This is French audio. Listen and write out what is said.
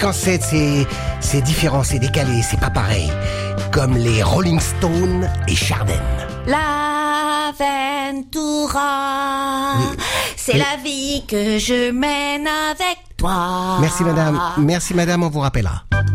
Quand c'est différent, c'est décalé, c'est pas pareil. Comme les Rolling Stones et Chardin. L'Aventura, c'est la vie que je mène avec toi. Merci madame, on vous rappellera.